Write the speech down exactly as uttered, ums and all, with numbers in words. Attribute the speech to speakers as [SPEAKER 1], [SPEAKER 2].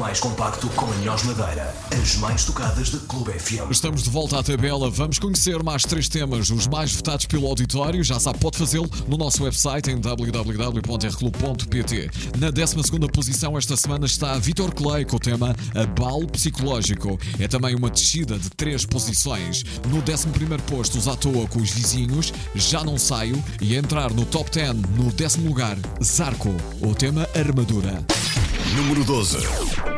[SPEAKER 1] mais compacto com a melhor madeira. As mais tocadas da Clube F M.
[SPEAKER 2] Estamos de volta à tabela. Vamos conhecer mais três temas, os mais votados pelo auditório. Já sabe, pode fazê-lo no nosso website em w w w ponto r clube ponto p t. Na décima segunda posição esta semana está Vítor Clay com o tema Abalo Psicológico. É também uma descida de três posições. No décimo primeiro posto, os À Toa com os Vizinhos, Já Não Saio. E a entrar no top dez, no décimo lugar, Zarco, o tema Armadura.
[SPEAKER 1] Número doze.